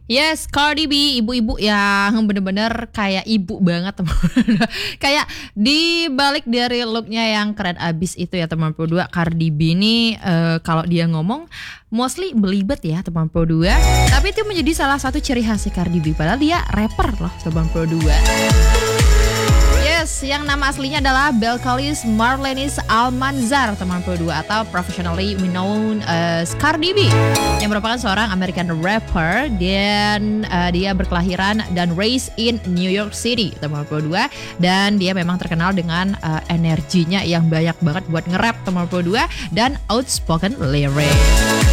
Yes, Cardi B, ibu-ibu yang bener-bener kayak ibu banget teman-teman. Kayak di balik dari looknya yang keren abis itu ya teman dua, Cardi B ini kalau dia ngomong mostly belibet ya teman dua. Tapi itu menjadi salah satu ciri khas Cardi B. Padahal dia rapper loh teman dua. Yes, yang nama aslinya adalah Belcalis Marlenis Almanzar teman dua, atau professionally known as Cardi B, yang merupakan seorang American rapper dan dia berkelahiran dan raised in New York City teman dua, dan dia memang terkenal dengan energinya yang banyak banget buat nge-rap teman dua dan outspoken lyric.